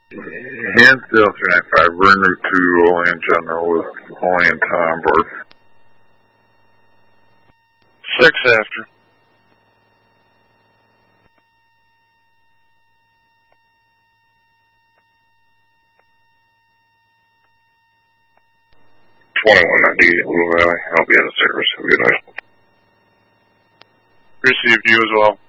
Hansdale 395, burn route to Olean General with Olean on board. 6 after. Blue Valley. I'll be out of service. Have a good night. Received you as well.